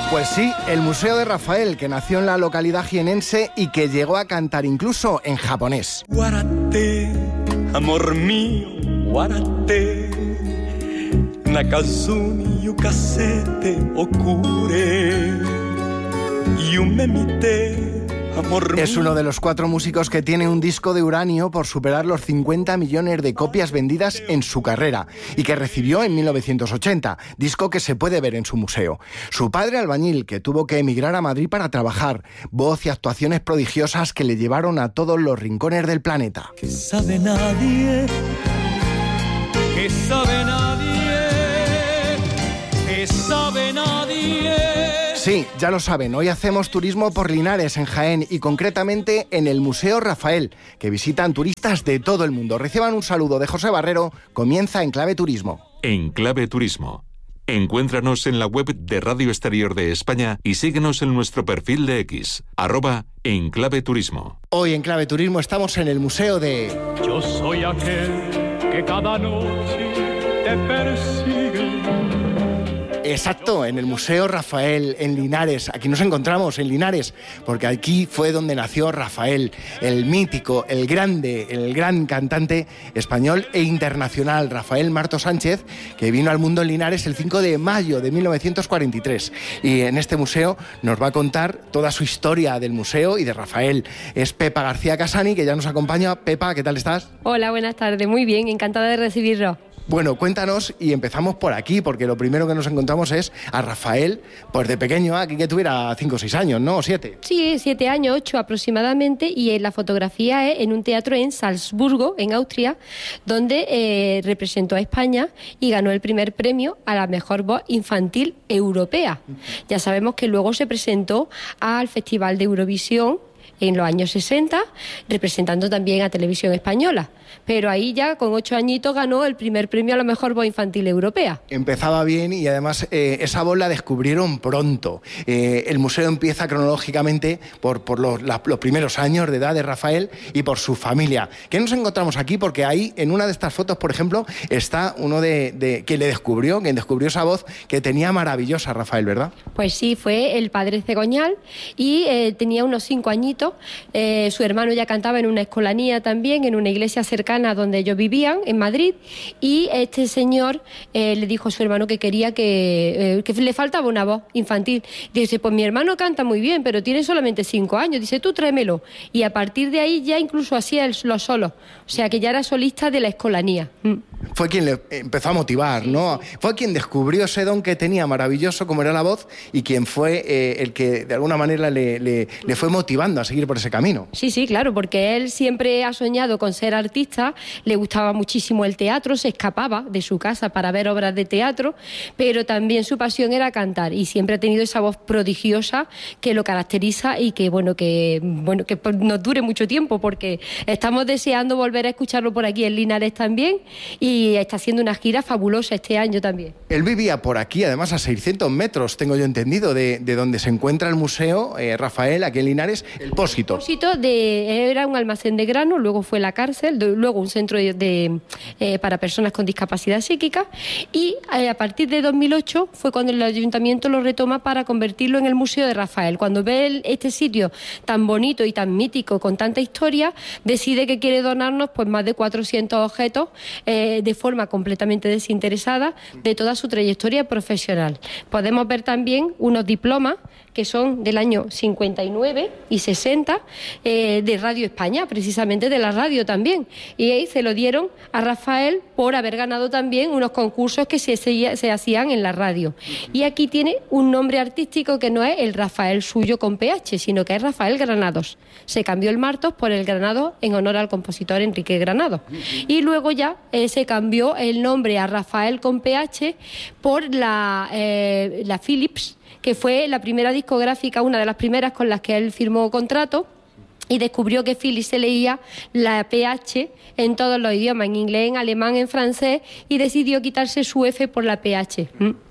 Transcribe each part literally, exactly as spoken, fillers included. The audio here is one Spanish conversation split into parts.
Pues sí, el Museo de Rafael, que nació en la localidad jienense y que llegó a cantar incluso en japonés. Warate, amor mío, warate, nakazuni yukasete okure, yume mite. Es uno de los cuatro músicos que tiene un disco de uranio por superar los cincuenta millones de copias vendidas en su carrera y que recibió en mil novecientos ochenta, disco que se puede ver en su museo. Su padre, albañil, que tuvo que emigrar a Madrid para trabajar, voz y actuaciones prodigiosas que le llevaron a todos los rincones del planeta. Que sabe nadie, que sabe nadie, que sabe nadie. Sí, ya lo saben, hoy hacemos turismo por Linares, en Jaén, y concretamente en el Museo Rafael, que visitan turistas de todo el mundo. Reciban un saludo de José Barrero, comienza En Clave Turismo. En Clave Turismo. Encuéntranos en la web de Radio Exterior de España y síguenos en nuestro perfil de X, arroba En Clave Turismo. Hoy en Clave Turismo estamos en el Museo de... Yo soy aquel que cada noche te persigue. Exacto, en el Museo Rafael, en Linares. Aquí nos encontramos, en Linares, porque aquí fue donde nació Rafael, el mítico, el grande, el gran cantante español e internacional, Rafael Marto Sánchez, que vino al mundo en Linares el cinco de mayo de mil novecientos cuarenta y tres. Y en este museo nos va a contar toda su historia del museo y de Rafael. Es Pepa García Casani, que ya nos acompaña. Pepa, ¿qué tal estás? Hola, buenas tardes, muy bien, encantada de recibirlo. Bueno, cuéntanos y empezamos por aquí, porque lo primero que nos encontramos es a Rafael, pues de pequeño, aquí que tuviera cinco o seis años, ¿no? ¿O siete? Sí, siete años, ocho aproximadamente, y en la fotografía es en un teatro en Salzburgo, en Austria, donde eh, representó a España y ganó el primer premio a la mejor voz infantil europea. Ya sabemos que luego se presentó al Festival de Eurovisión en los años sesenta, representando también a Televisión Española. Pero ahí ya, con ocho añitos, ganó el primer premio a la mejor voz infantil europea. Empezaba bien y además eh, esa voz la descubrieron pronto. Eh, el museo empieza cronológicamente por, por los, la, los primeros años de edad de Rafael y por su familia. ¿Qué nos encontramos aquí? Porque ahí, en una de estas fotos, por ejemplo, está uno de, de que le descubrió, quien descubrió esa voz que tenía maravillosa, Rafael, ¿verdad? Pues sí, fue el padre Cegoñal y eh, tenía unos cinco añitos. Eh, su hermano ya cantaba en una escolanía también, en una iglesia cercana donde ellos vivían, en Madrid, y este señor eh, le dijo a su hermano que quería que, eh, que le faltaba una voz infantil. Dice, pues mi hermano canta muy bien, pero tiene solamente cinco años. Dice, tú tráemelo. Y a partir de ahí ya incluso hacía él lo solo. O sea, que ya era solista de la escolanía. Mm. Fue quien le empezó a motivar, ¿no? Fue quien descubrió ese don que tenía maravilloso, como era la voz, y quien fue eh, el que de alguna manera le, le, le fue motivando a seguir por ese camino. Sí, sí, claro, porque él siempre ha soñado con ser artista, le gustaba muchísimo el teatro, se escapaba de su casa para ver obras de teatro, pero también su pasión era cantar y siempre ha tenido esa voz prodigiosa que lo caracteriza y que, bueno, que, bueno, que nos dure mucho tiempo, porque estamos deseando volver a escucharlo por aquí en Linares también, y está haciendo una gira fabulosa este año también. Él vivía por aquí, además a seiscientos metros, tengo yo entendido, de, de donde se encuentra el museo, eh, Rafael, aquí en Linares, el Pósito. El Pósito de, era un almacén de grano, luego fue la cárcel, de, luego un centro de, de, eh, para personas con discapacidad psíquica, y eh, a partir de dos mil ocho fue cuando el ayuntamiento lo retoma para convertirlo en el Museo de Rafael. Cuando ve el, este sitio tan bonito y tan mítico, con tanta historia, decide que quiere donarnos pues más de cuatrocientos objetos eh, de forma completamente desinteresada de toda su trayectoria profesional. Podemos ver también unos diplomas que son del año cincuenta y nueve y sesenta eh, de Radio España, precisamente de la radio también. Y ahí se lo dieron a Rafael por haber ganado también unos concursos que se, se, se hacían en la radio. Y aquí tiene un nombre artístico que no es el Rafael suyo con P H, sino que es Rafael Granados. Se cambió el Martos por el Granados en honor al compositor Enrique Granados. Y luego ya eh, se cambió el nombre a Rafael con P H por la, eh, la Philips, que fue la primera discográfica, una de las primeras con las que él firmó contrato, y descubrió que Philips se leía la P H en todos los idiomas, en inglés, en alemán, en francés, y decidió quitarse su F por la P H. ¿Mm?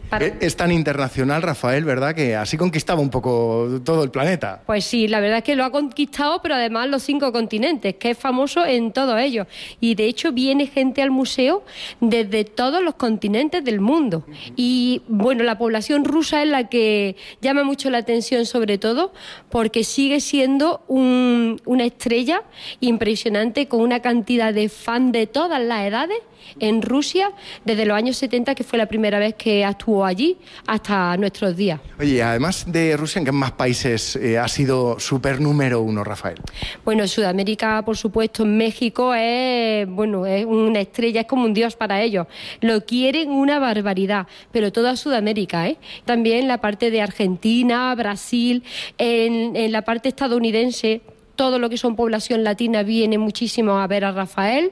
Para... Es tan internacional, Rafael, ¿verdad? Que así conquistaba un poco todo el planeta. Pues sí, la verdad es que lo ha conquistado, pero además los cinco continentes, que es famoso en todos ellos. Y de hecho viene gente al museo desde todos los continentes del mundo. Y bueno, la población rusa es la que llama mucho la atención, sobre todo porque sigue siendo un, una estrella impresionante, con una cantidad de fans de todas las edades en Rusia desde los años setenta, que fue la primera vez que actuó allí, hasta nuestros días. Oye, además de Rusia, ¿en qué más países eh, ha sido súper número uno, Rafael? Bueno, en Sudamérica, por supuesto, en México es, bueno, es una estrella, es como un dios para ellos. Lo quieren una barbaridad, pero toda Sudamérica, ¿eh? También la parte de Argentina, Brasil, en, en la parte estadounidense. Todo lo que son población latina viene muchísimo a ver a Rafael.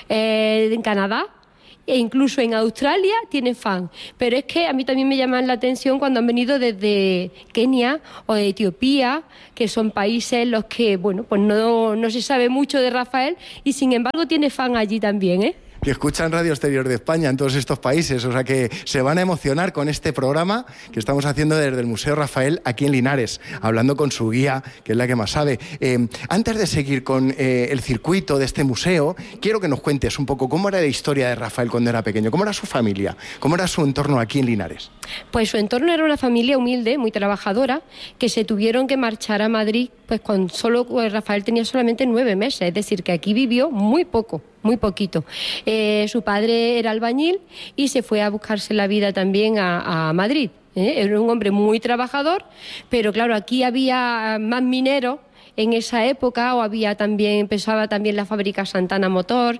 Eh, en Canadá e incluso en Australia tiene fan. Pero es que a mí también me llaman la atención cuando han venido desde Kenia o de Etiopía, que son países en los que, bueno, pues no, no se sabe mucho de Rafael y sin embargo tiene fan allí también, ¿eh? Que escuchan Radio Exterior de España en todos estos países, o sea que se van a emocionar con este programa que estamos haciendo desde el Museo Rafael aquí en Linares, hablando con su guía, que es la que más sabe. Eh, antes de seguir con eh, el circuito de este museo, quiero que nos cuentes un poco cómo era la historia de Rafael cuando era pequeño, cómo era su familia, cómo era su entorno aquí en Linares. Pues su entorno era una familia humilde, muy trabajadora, que se tuvieron que marchar a Madrid pues cuando solo pues, Rafael tenía solamente nueve meses, es decir, que aquí vivió muy poco. Muy poquito. Eh, su padre era albañil y se fue a buscarse la vida también a, a Madrid. ¿eh? Era un hombre muy trabajador, pero claro, aquí había más mineros en esa época, o había también, empezaba también la fábrica Santana Motor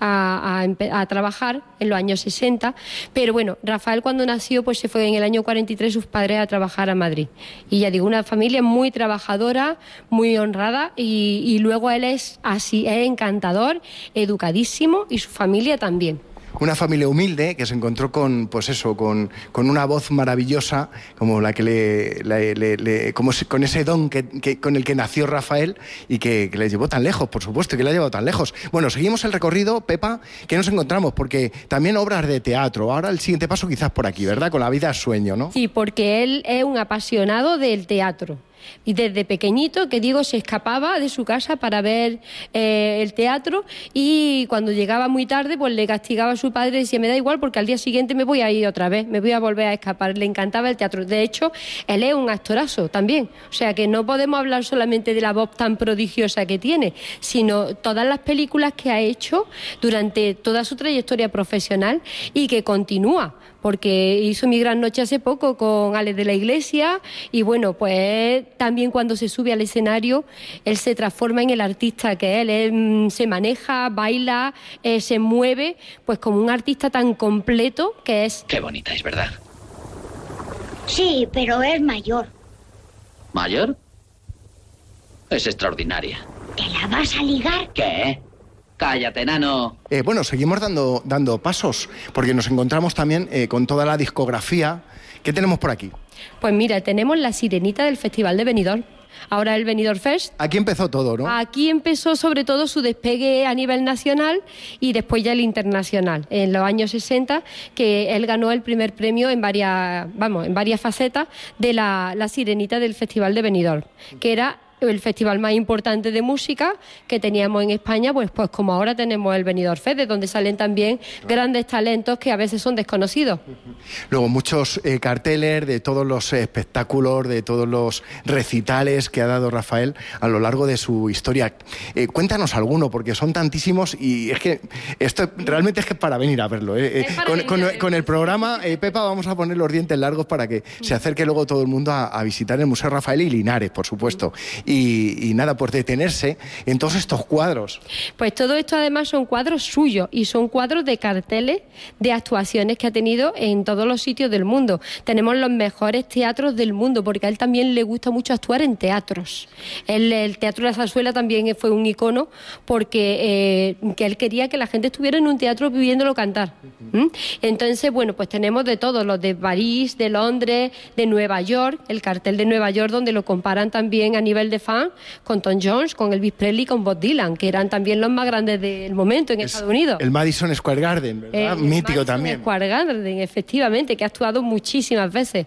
a, a, a trabajar en los años sesenta, pero bueno, Rafael cuando nació pues se fue en el año cuarenta y tres sus padres a trabajar a Madrid, y ya digo, una familia muy trabajadora, muy honrada, y, y luego él es así, es encantador, educadísimo, y su familia también. Una familia humilde que se encontró con, pues eso, con, con una voz maravillosa, como la que le, le, le, le como se, con ese don que, que, con el que nació Rafael y que, que le llevó tan lejos, por supuesto, y que le ha llevado tan lejos. Bueno, seguimos el recorrido, Pepa, que nos encontramos, porque también obras de teatro. Ahora el siguiente paso quizás por aquí, ¿verdad? Con La vida es sueño, ¿no? Sí, porque él es un apasionado del teatro. Y desde pequeñito, que digo, se escapaba de su casa para ver eh, el teatro, y cuando llegaba muy tarde pues le castigaba a su padre y decía, me da igual porque al día siguiente me voy a ir otra vez, me voy a volver a escapar. Le encantaba el teatro. De hecho, él es un actorazo también, o sea que no podemos hablar solamente de la voz tan prodigiosa que tiene, sino todas las películas que ha hecho durante toda su trayectoria profesional y que continúa, porque hizo Mi gran noche hace poco con Alex de la Iglesia, y bueno, pues también cuando se sube al escenario él se transforma en el artista que él, él se maneja, baila, eh, se mueve, pues como un artista tan completo que es. Qué bonita es, ¿verdad? Sí, pero es mayor. ¿Mayor? Es extraordinaria. ¿Te la vas a ligar? ¿Qué? Cállate, nano. Eh, bueno, seguimos dando, dando pasos, porque nos encontramos también eh, con toda la discografía. ¿Qué tenemos por aquí? Pues mira, tenemos La Sirenita del Festival de Benidorm. Ahora el Benidorm Fest. Aquí empezó todo, ¿no? Aquí empezó sobre todo su despegue a nivel nacional y después ya el internacional. En los años sesenta, que él ganó el primer premio en varias, vamos, en varias facetas de la, la Sirenita del Festival de Benidorm, que era el festival más importante de música que teníamos en España, pues, pues como ahora tenemos el Benidorm Fest, de donde salen también grandes talentos que a veces son desconocidos. Luego muchos eh, carteles de todos los espectáculos, de todos los recitales que ha dado Rafael a lo largo de su historia. Eh, cuéntanos alguno, porque son tantísimos y es que esto realmente es que es para venir a verlo. Eh. Eh, con, con, con el programa, eh, Pepa, vamos a poner los dientes largos para que se acerque luego todo el mundo a, a visitar el Museo Rafael y Linares, por supuesto. Y, y nada, pues detenerse en todos estos cuadros. Pues todo esto además son cuadros suyos y son cuadros de carteles de actuaciones que ha tenido en todos los sitios del mundo. Tenemos los mejores teatros del mundo, porque a él también le gusta mucho actuar en teatros. Él, el Teatro de la Zarzuela también fue un icono, porque eh, que él quería que la gente estuviera en un teatro viviéndolo cantar. ¿Mm? Entonces, bueno, pues tenemos de todos, los de París, de Londres, de Nueva York, el cartel de Nueva York, donde lo comparan también a nivel de de fans con Tom Jones, con Elvis Presley, con Bob Dylan, que eran también los más grandes del momento en es Estados Unidos. El Madison Square Garden, ¿verdad? El Mítico Madison también. Square Garden, efectivamente, que ha actuado muchísimas veces.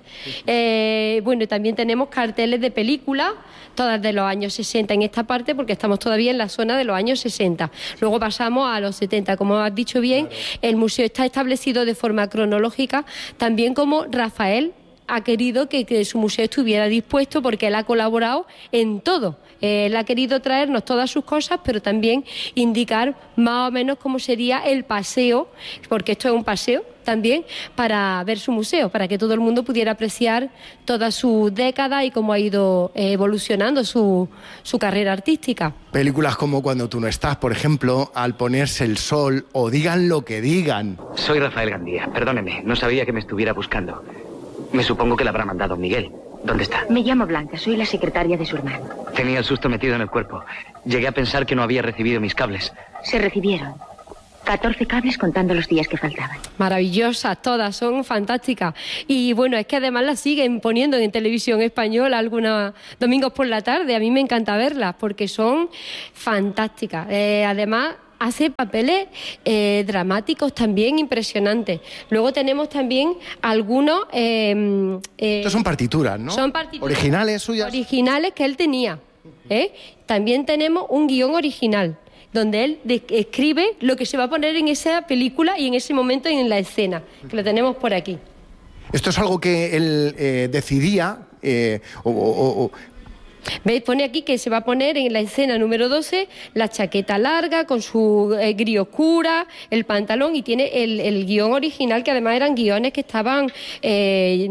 Eh, bueno, y también tenemos carteles de películas, todas de los años sesenta en esta parte, porque estamos todavía en la zona de los años sesenta. Luego pasamos a los setenta. Como has dicho bien, el museo está establecido de forma cronológica, también como Rafael ha querido que, que su museo estuviera dispuesto, porque él ha colaborado en todo. Él ha querido traernos todas sus cosas, pero también indicar más o menos cómo sería el paseo, porque esto es un paseo también, para ver su museo, para que todo el mundo pudiera apreciar toda su década y cómo ha ido evolucionando su, su carrera artística. Películas como Cuando tú no estás, por ejemplo, Al ponerse el sol o Digan lo que digan. Soy Rafael Gandía, perdóneme, no sabía que me estuviera buscando. Me supongo que le habrá mandado Miguel. ¿Dónde está? Me llamo Blanca, soy la secretaria de su hermano. Tenía el susto metido en el cuerpo. Llegué a pensar que no había recibido mis cables. Se recibieron. catorce cables contando los días que faltaban. Maravillosas, todas, son fantásticas. Y bueno, es que además las siguen poniendo en televisión española algunos domingos por la tarde. A mí me encanta verlas porque son fantásticas. Eh, además, hace papeles eh, dramáticos también impresionantes. Luego tenemos también algunos... Eh, eh, Estos son partituras, ¿no? Son partituras. Originales suyas. Originales que él tenía. ¿eh? También tenemos un guión original, donde él de- escribe lo que se va a poner en esa película y en ese momento en la escena, que lo tenemos por aquí. Esto es algo que él eh, decidía eh, o, o- o- ¿Veis? Pone aquí que se va a poner en la escena número doce la chaqueta larga con su eh, gris oscura, el pantalón, y tiene el, el guión original, que además eran guiones que estaban, eh,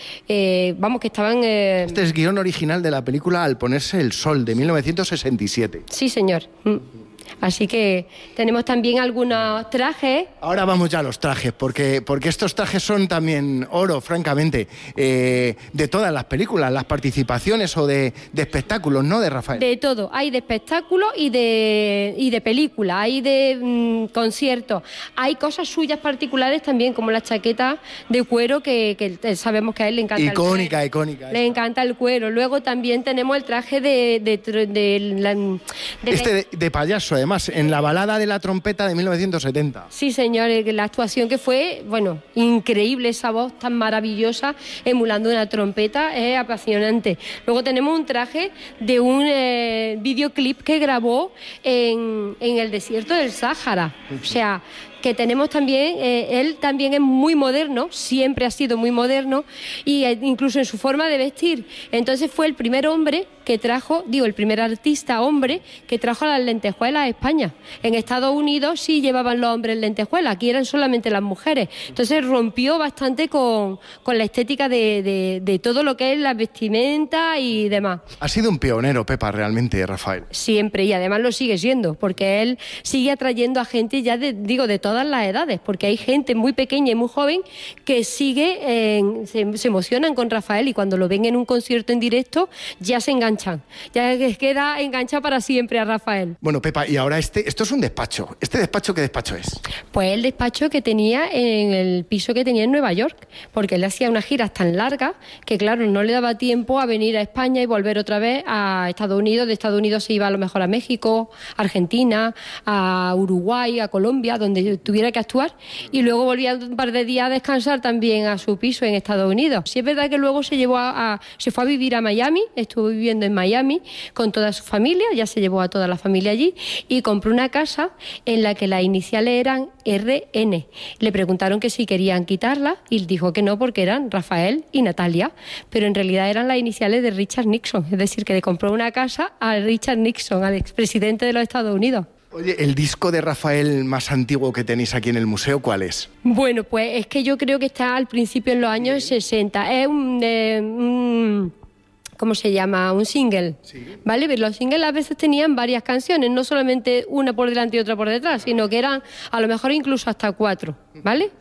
eh, vamos, que estaban... eh, Este es guión original de la película Al ponerse el sol, de mil novecientos sesenta y siete. Sí, señor. Mm. Así que tenemos también algunos trajes. Ahora vamos ya a los trajes, porque, porque estos trajes son también oro, francamente, eh, de todas las películas, las participaciones o de, de espectáculos, ¿no?, de Rafael. De todo, hay de espectáculos y de, y de películas, hay de mm, conciertos, hay cosas suyas particulares también, como la chaqueta de cuero, que, que sabemos que a él le encanta. Icónica, el cuero. icónica. Le encanta el cuero. Luego también tenemos el traje de... de, de, de la- de- Este de, de payaso, además, en la balada de la trompeta de mil novecientos setenta. Sí, señor, la actuación que fue, bueno, increíble, esa voz tan maravillosa emulando una trompeta, es apasionante. Luego tenemos un traje de un eh, videoclip que grabó en, en el desierto del Sáhara, o sea, que tenemos también, eh, él también es muy moderno, siempre ha sido muy moderno, y eh, incluso en su forma de vestir. Entonces fue el primer hombre que trajo, digo, el primer artista hombre que trajo las lentejuelas a España. En Estados Unidos sí llevaban los hombres lentejuelas, aquí eran solamente las mujeres. Entonces rompió bastante con, con la estética de, de, de todo lo que es la vestimenta y demás. Ha sido un pionero, Pepa, realmente, Rafael. Siempre, y además lo sigue siendo, porque él sigue atrayendo a gente ya, de, digo, de todas las edades, porque hay gente muy pequeña y muy joven que sigue, eh, se, se emocionan con Rafael, y cuando lo ven en un concierto en directo ya se enganchan, ya les queda enganchado para siempre a Rafael. Bueno, Pepa, y ahora este, esto es un despacho. ¿Este despacho qué despacho es? Pues el despacho que tenía en el piso que tenía en Nueva York, porque él hacía unas giras tan largas que, claro, no le daba tiempo a venir a España y volver otra vez a Estados Unidos. De Estados Unidos se iba a lo mejor a México, Argentina, a Uruguay, a Colombia, donde tuviera que actuar, y luego volvía un par de días a descansar también a su piso en Estados Unidos. Sí es verdad que luego se llevó a, a se fue a vivir a Miami, estuvo viviendo en Miami con toda su familia, ya se llevó a toda la familia allí, y compró una casa en la que las iniciales eran R N. Le preguntaron que si querían quitarla y él dijo que no, porque eran Rafael y Natalia, pero en realidad eran las iniciales de Richard Nixon, es decir, que le compró una casa a Richard Nixon, al expresidente de los Estados Unidos. Oye, ¿el disco de Rafael más antiguo que tenéis aquí en el museo cuál es? Bueno, pues es que yo creo que está al principio en los años sesenta. Es un... Eh, un ¿Cómo se llama? Un single, sí. ¿Vale? Pero los singles a veces tenían varias canciones, no solamente una por delante y otra por detrás, sino que eran a lo mejor incluso hasta cuatro, ¿vale?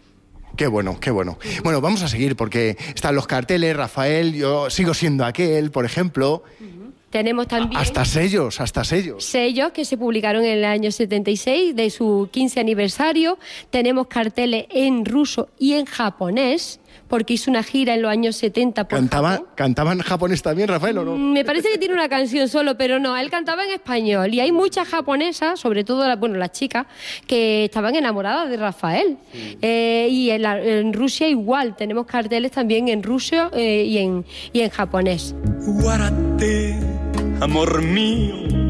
Qué bueno, qué bueno. Bueno, vamos a seguir porque están los carteles, Rafael, yo sigo siendo aquel, por ejemplo. Uh-huh. Tenemos también... Hasta sellos, hasta sellos. Sellos que se publicaron en el año setenta y seis de su quince aniversario. Tenemos carteles en ruso y en japonés, porque hizo una gira en los años setenta por ¿Cantaba, Japón. ¿Cantaba en japonés también, Rafael, o no? Me parece que tiene una canción solo, pero no, él cantaba en español. Y hay muchas japonesas, sobre todo las, bueno, las chicas, que estaban enamoradas de Rafael. Sí. Eh, y en, la, en Rusia igual, tenemos carteles también en ruso eh, y, en, y en japonés. Guárate, amor mío.